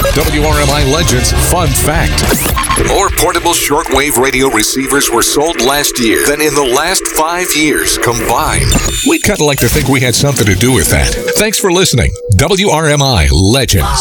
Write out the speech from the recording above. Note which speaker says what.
Speaker 1: WRMI Legends Fun Fact. More portable shortwave radio receivers were sold last year than in the last 5 years combined. We'd kind of like to think we had something to do with that. Thanks for listening. WRMI Legends.